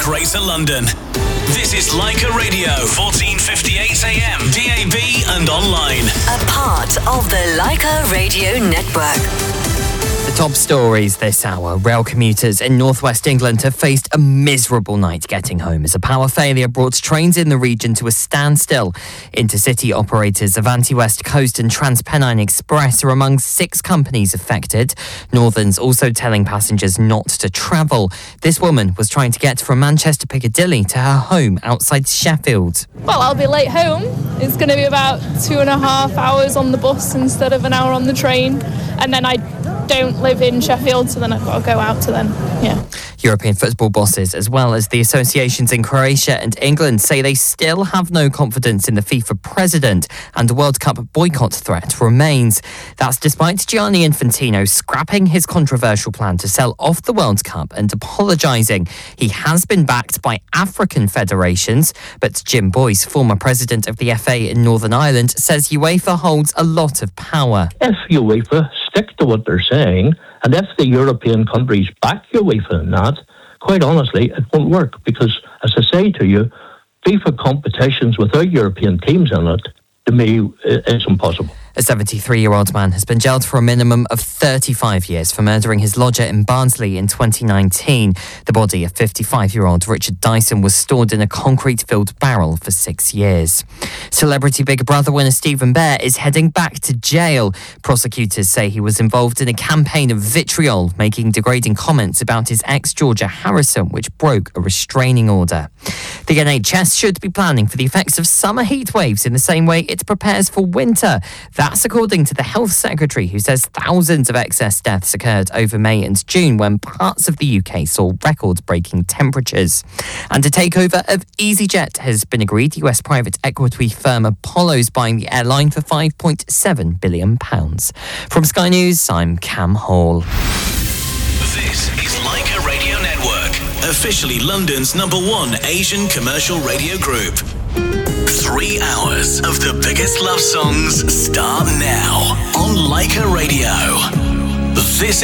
Greater London. This is Leica Radio, 1458 AM, DAB and online. A part of the Leica Radio Network. The top stories this hour. Rail commuters in northwest England have faced a miserable night getting home as a power failure brought trains in the region to a standstill. Intercity operators Avanti West Coast and TransPennine Express are among 6 companies affected. Northern's also telling passengers not to travel. This woman was trying to get from Manchester Piccadilly to her home outside Sheffield. Well, I'll be late home. It's going to be about 2.5 hours on the bus instead of an hour on the train. And then I don't live in Sheffield, so then I've got to go out to then, European football bosses, as well as the associations in Croatia and England, say they still have no confidence in the FIFA president and the World Cup boycott threat remains. That's despite Gianni Infantino scrapping his controversial plan to sell off the World Cup and apologising. He has been backed by African federations, but Jim Boyce, former president of the FA in Northern Ireland, says UEFA holds a lot of power. If UEFA stick to what they're saying, and if the European countries back UEFA in that, quite honestly, it won't work because, as I say to you, FIFA competitions without European teams in it, to me, is impossible. A 73-year-old man has been jailed for a minimum of 35 years for murdering his lodger in Barnsley in 2019. The body of 55-year-old Richard Dyson was stored in a concrete-filled barrel for 6 years. Celebrity Big Brother winner Stephen Bear is heading back to jail. Prosecutors say he was involved in a campaign of vitriol, making degrading comments about his ex Georgia Harrison, which broke a restraining order. The NHS should be planning for the effects of summer heat waves in the same way it prepares for winter. That's according to the Health Secretary, who says thousands of excess deaths occurred over May and June when parts of the UK saw record-breaking temperatures. And a takeover of EasyJet has been agreed. US private equity firm Apollo's buying the airline for £5.7 billion. From Sky News, I'm Cam Hall. This is Leica Radio Network, officially London's #1 Asian commercial radio group. 3 hours of the biggest love songs start now on Leica Radio.